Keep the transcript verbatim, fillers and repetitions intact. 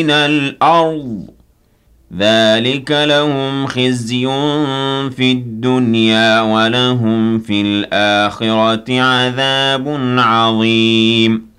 من الأرض ذلك لهم خزي في الدنيا ولهم في الآخرة عذاب عظيم